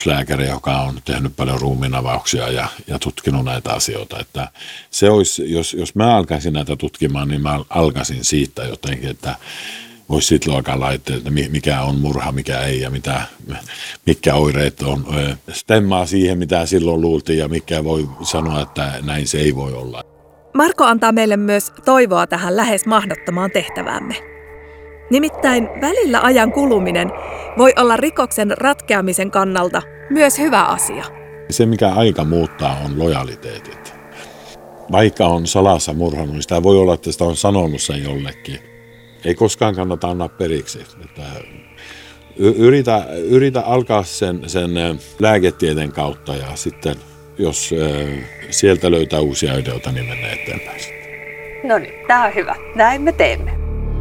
lääkäri, joka on tehnyt paljon ruumiinavauksia ja tutkinut näitä asioita. Että se olisi, jos mä alkaisin näitä tutkimaan, niin mä alkaisin siitä jotenkin, että voisi sitten alkaa laittaa, että mikä on murha, mikä ei ja mitkä oireet on. Stemmaa siihen, mitä silloin luultiin ja mikä voi sanoa, että näin se ei voi olla. Marko antaa meille myös toivoa tähän lähes mahdottomaan tehtäväämme. Nimittäin välillä ajan kuluminen voi olla rikoksen ratkeamisen kannalta myös hyvä asia. Se, mikä aika muuttaa, on lojaliteetit. Vaikka on salassa murhannut, niin sitä voi olla, että sitä on sanonut sen jollekin. Ei koskaan kannata antaa periksi. Että yritä alkaa sen lääketieteen kautta ja sitten, jos sieltä löytää uusia ideoita, niin mennään eteenpäin. No niin, tämä on hyvä. Näin me teemme.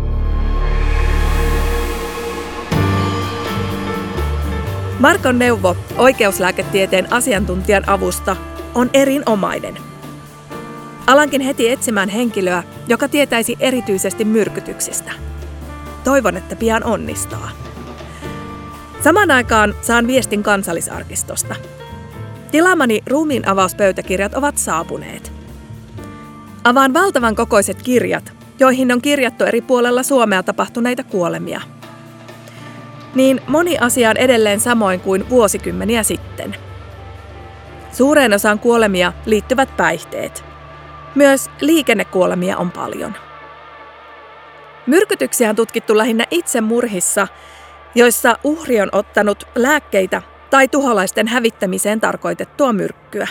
Markon neuvo oikeuslääketieteen asiantuntijan avusta on erinomainen. Alankin heti etsimään henkilöä, joka tietäisi erityisesti myrkytyksistä. Toivon, että pian onnistaa. Samaan aikaan saan viestin Kansallisarkistosta. Tilaamani ruumiinavauspöytäkirjat ovat saapuneet. Avaan valtavan kokoiset kirjat, joihin on kirjattu eri puolella Suomea tapahtuneita kuolemia. Niin moni asia on edelleen samoin kuin vuosikymmeniä sitten. Suureen osaan kuolemia liittyvät päihteet. Myös liikennekuolemia on paljon. Myrkytyksiä on tutkittu lähinnä itsemurhissa, joissa uhri on ottanut lääkkeitä tai tuholaisten hävittämiseen tarkoitettua myrkkyä.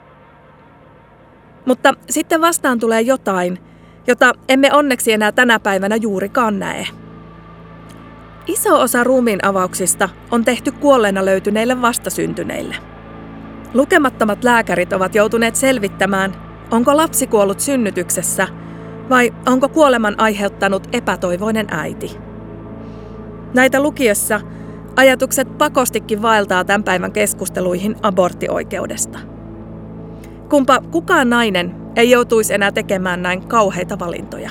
Mutta sitten vastaan tulee jotain, jota emme onneksi enää tänä päivänä juurikaan näe. Iso osa ruumiinavauksista on tehty kuolleena löytyneille vastasyntyneille. Lukemattomat lääkärit ovat joutuneet selvittämään, onko lapsi kuollut synnytyksessä vai onko kuoleman aiheuttanut epätoivoinen äiti. Näitä lukiessa ajatukset pakostikin vaeltaa tämän päivän keskusteluihin aborttioikeudesta. Kumpa kukaan nainen ei joutuisi enää tekemään näin kauheita valintoja.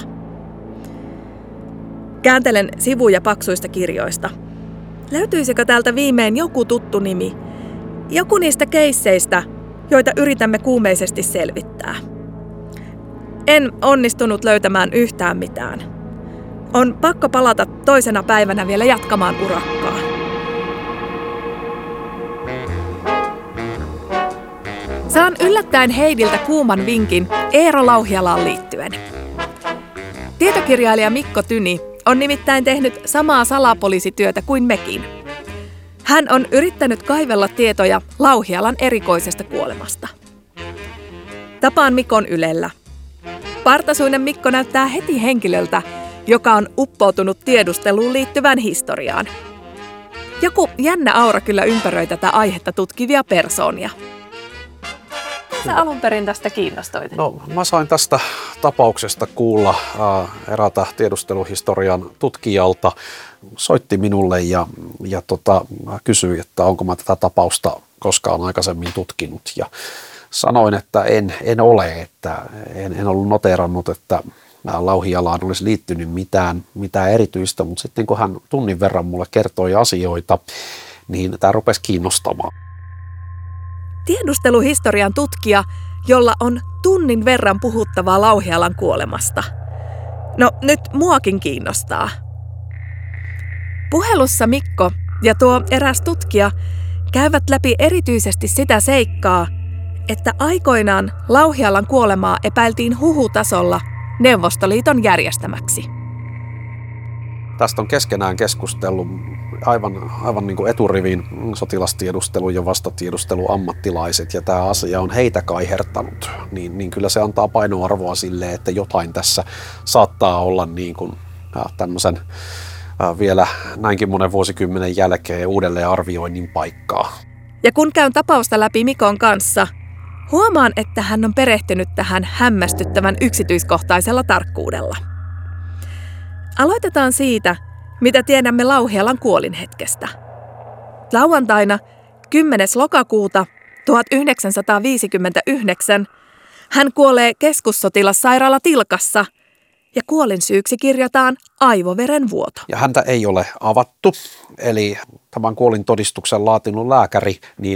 Kääntelen sivuja paksuista kirjoista. Löytyisikö täältä viimein joku tuttu nimi? Joku niistä keisseistä, joita yritämme kuumeisesti selvittää. En onnistunut löytämään yhtään mitään. On pakko palata toisena päivänä vielä jatkamaan urakkaa. Saan yllättäen Heidiltä kuuman vinkin Eero Lauhialaan liittyen. Tietokirjailija Mikko Tyni on nimittäin tehnyt samaa salapoliisityötä kuin mekin. Hän on yrittänyt kaivella tietoja Lauhialan erikoisesta kuolemasta. Tapaan Mikon Ylellä. Partasuinen Mikko näyttää heti henkilöltä, joka on uppoutunut tiedusteluun liittyvään historiaan. Joku jännä aura kyllä ympäröi tätä aihetta tutkivia persoonia. Sä alun perin tästä kiinnostuit? No, mä sain tästä tapauksesta kuulla eräältä tiedusteluhistorian tutkijalta. Soitti minulle ja kysyi, että onko mä tätä tapausta koskaan aikaisemmin tutkinut. Ja sanoin, että en ole, että en ollut noteerannut, että Lauhialaan olisi liittynyt mitään erityistä, mutta sitten kun hän tunnin verran mulle kertoi asioita, niin tämä rupesi kiinnostamaan. Tiedusteluhistorian tutkija, jolla on tunnin verran puhuttavaa Lauhialan kuolemasta. No nyt muakin kiinnostaa. Puhelussa Mikko ja tuo eräs tutkija käyvät läpi erityisesti sitä seikkaa, että aikoinaan Lauhialan kuolemaa epäiltiin huhutasolla Neuvostoliiton järjestämäksi. Tästä on keskenään keskustellut aivan niin kuin eturivin sotilastiedustelu ja vastatiedustelu ammattilaiset, ja tämä asia on heitä kaihertanut, niin kyllä se antaa painoarvoa sille, että jotain tässä saattaa olla niin kuin tämmöisen vielä näinkin monen vuosikymmenen jälkeen uudelleen arvioinnin paikkaa. Ja kun käyn tapausta läpi Mikon kanssa, huomaan, että hän on perehtynyt tähän hämmästyttävän yksityiskohtaisella tarkkuudella. Aloitetaan siitä, mitä tiedämme Lauhialan kuolinhetkestä. Lauantaina 10. lokakuuta 1959 hän kuolee keskussotilassairaala Tilkassa Ja kuolinsyyksi kirjataan aivoverenvuoto. Ja häntä ei ole avattu, eli tämän kuolintodistuksen laatinut lääkäri niin